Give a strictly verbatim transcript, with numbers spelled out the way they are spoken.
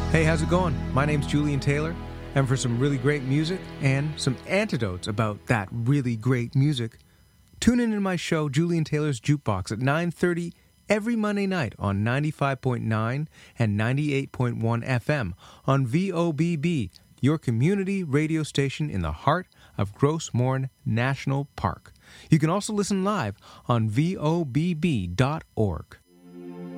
Hey, how's it going? My name's Julian Taylor, and for some really great music and some antidotes about that really great music, tune in to my show, Julian Taylor's Jukebox, at nine thirty every Monday night on ninety-five point nine and ninety-eight point one F M on V O B B, your community radio station in the heart of Gross Mourne National Park. You can also listen live on V O B B dot org.